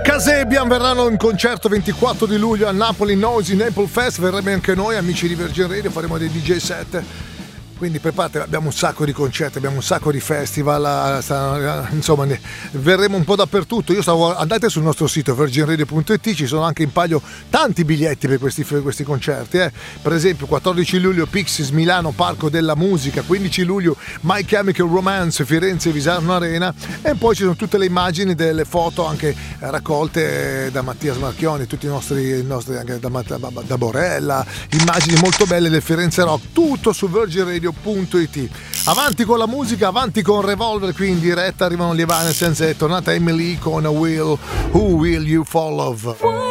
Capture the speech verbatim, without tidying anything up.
Casebian verranno in concerto ventiquattro di luglio a Napoli, Noisy Naples Fest. Verremo anche noi, amici di Virgin Radio, faremo dei D J set. Quindi preparate, abbiamo un sacco di concerti, abbiamo un sacco di festival, insomma verremo un po' dappertutto. Io stavo, andate sul nostro sito virgin radio punto it, ci sono anche in palio tanti biglietti per questi, per questi concerti, eh. Per esempio quattordici luglio Pixies Milano Parco della Musica, quindici luglio My Chemical Romance Firenze Visarno Arena, e poi ci sono tutte le immagini delle foto anche raccolte da Mattia Smarchioni, tutti i nostri, i nostri anche da, da Borella, immagini molto belle del Firenze Rock, tutto su virgin radio punto it. Avanti con la musica, avanti con Revolver, qui in diretta arrivano gli Evanescence, è tornata Emily con Will, Who Will You Follow?